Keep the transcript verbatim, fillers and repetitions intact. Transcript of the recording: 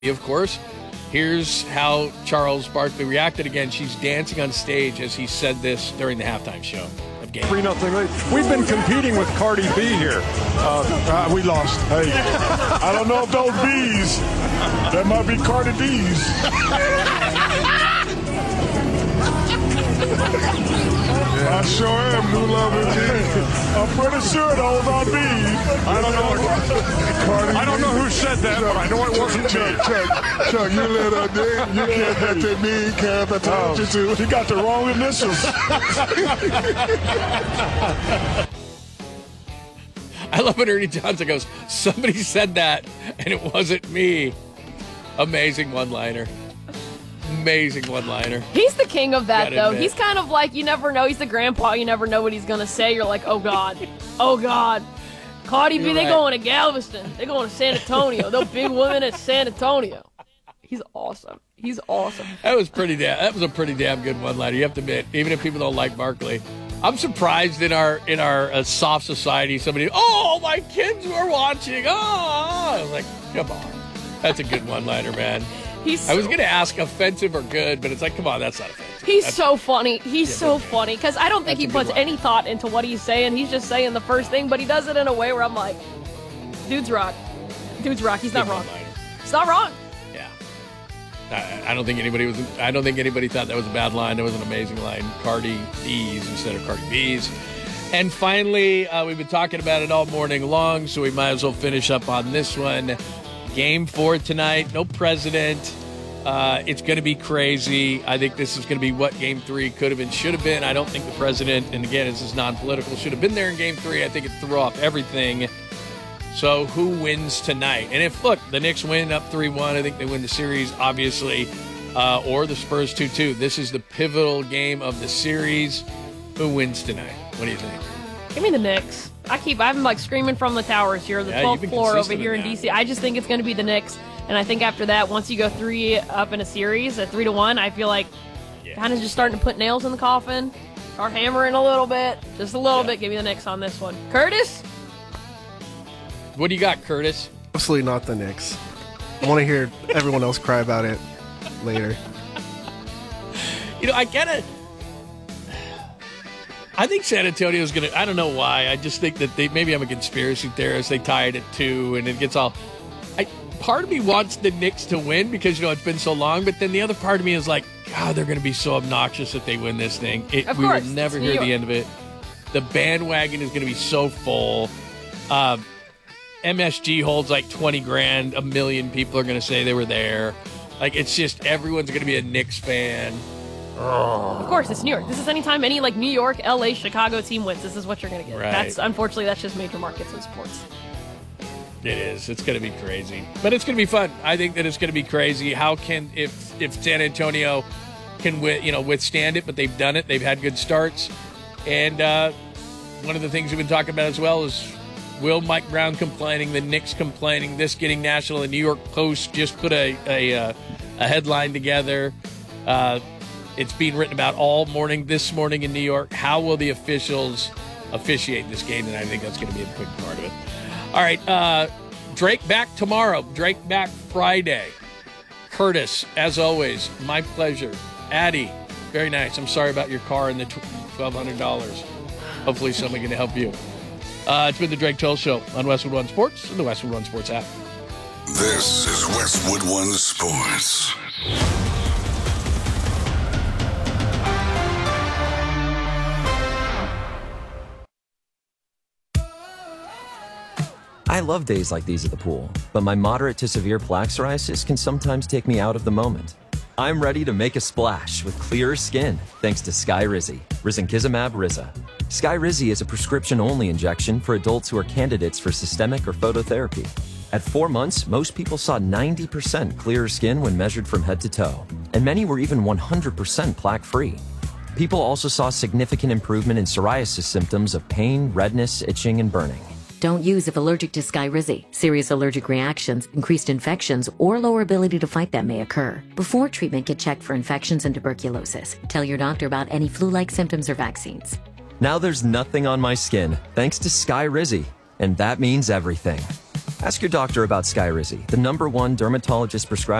Of course, here's how Charles Barkley reacted again. She's dancing on stage as he said this during the halftime show of game. three nothing lead. We've been competing with Cardi B here. Uh, uh, we lost. Hey, I don't know if those B's, that might be Cardi B's. I sure am. New love indeed. I'm pretty sure those are B's. I don't know. Cardi I don't know who said that, Chuck, but I know it wasn't Chuck. Chuck, Chuck, you let her dig. You can't have to me, can't I told you to. She got the wrong initials. I love when Ernie Johnson goes, somebody said that, and it wasn't me. Amazing one-liner. Amazing one-liner. He's the king of that, Gotta though. admit. He's kind of like, you never know. He's the grandpa. You never know what he's going to say. You're like, oh, God. Oh, God. Cardi B, You're they right. going to Galveston. They going to San Antonio. They're big women at San Antonio. He's awesome. He's awesome. That was pretty damn. That was a pretty damn good one-liner. You have to admit, even if people don't like Barkley, I'm surprised in our in our uh, soft society, somebody, oh, my kids were watching. Oh, I was like, come on, that's a good one-liner, man. He's I was so- gonna ask offensive or good, but it's like, come on, that's not offensive. He's That's- so funny. He's Yeah, so but- funny because I don't think That's he a good puts line. any thought into what he's saying. He's just saying the first thing, but he does it in a way where I'm like, dude's rock. Dude's rock. He's not Good wrong. one-liner. It's not wrong. Yeah. I, I don't think anybody was. I don't think anybody thought that was a bad line. That was an amazing line. Cardi B's instead of Cardi B's. And finally, uh, we've been talking about it all morning long, so we might as well finish up on this one. Game four tonight. No president. Uh, it's going to be crazy. I think this is going to be what Game three could have been, should have been. I don't think the president, and again, this is non-political, should have been there in Game three. I think it threw off everything. So who wins tonight? And if, look, the Knicks win up three one, I think they win the series, obviously, uh, or the Spurs two two. This is the pivotal game of the series. Who wins tonight? What do you think? Give me the Knicks. I keep, I'm like screaming from the towers here, the Yeah, you've twelfth been floor over consistent here in in that. D C. I just think it's going to be the Knicks. And I think after that, once you go three up in a series at three to one, I feel like Yeah. kind of just starting to put nails in the coffin, start hammering a little bit, just a little Yeah. bit. Give me the Knicks on this one. Curtis? What do you got, Curtis? Absolutely not the Knicks. I want to hear everyone else cry about it later. You know, I get it. I think San Antonio's going to, I don't know why. I just think that they, maybe I'm a conspiracy theorist. They tie it at two and it gets all, I, part of me wants the Knicks to win because, you know, it's been so long. But then the other part of me is like, God, they're going to be so obnoxious if they win this thing. It, Of we course, will never it's hear New the York. end of it. The bandwagon is going to be so full. Um, M S G holds like twenty grand. A million people are going to say they were there. Like, it's just, everyone's going to be a Knicks fan. Of course, it's New York. This is anytime any like New York, L A, Chicago team wins. This is what you're going to get. Right. That's unfortunately that's just major markets in sports. It is. It's going to be crazy, but it's going to be fun. I think that it's going to be crazy. How can if if San Antonio can wi- you know withstand it? But they've done it. They've had good starts, and uh, one of the things we've been talking about as well is will Mike Brown complaining, the Knicks complaining, this getting national. The New York Post just put a a, uh, a headline together. Uh, it's being written about all morning this morning in New York. How will the officials officiate this game? And I think that's going to be a big part of it. All right, uh, Drake back tomorrow. Drake back Friday. Curtis, as always, my pleasure. Addie, very nice. I'm sorry about your car and the twelve hundred dollars. Hopefully someone can help you. Uh, it's been the Drake Toll Show on Westwood One Sports and the Westwood One Sports app. This is Westwood One Sports. I love days like these at the pool, but my moderate to severe plaque psoriasis can sometimes take me out of the moment. I'm ready to make a splash with clearer skin thanks to Skyrizi, risankizumab Riza. Skyrizi is a prescription-only injection for adults who are candidates for systemic or phototherapy. At four months, most people saw ninety percent clearer skin when measured from head to toe, and many were even one hundred percent plaque-free. People also saw significant improvement in psoriasis symptoms of pain, redness, itching, and burning. Don't use if allergic to Skyrizi. Serious allergic reactions, increased infections, or lower ability to fight them may occur. Before treatment, get checked for infections and tuberculosis. Tell your doctor about any flu-like symptoms or vaccines. Now there's nothing on my skin thanks to Skyrizi, and that means everything. Ask your doctor about Skyrizi, the number one dermatologist prescribed